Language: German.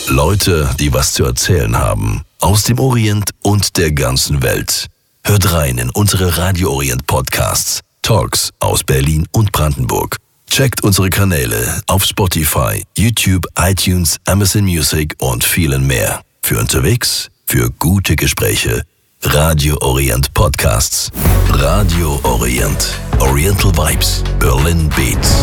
Leute, die was zu erzählen haben. Aus dem Orient und der ganzen Welt. Hört rein in unsere Radio Orient Podcasts. Talks aus Berlin und Brandenburg. Checkt unsere Kanäle auf Spotify, YouTube, iTunes, Amazon Music und vielen mehr. Für unterwegs, für gute Gespräche. Radio Orient Podcasts. Radio Orient. Oriental Vibes. Berlin Beats.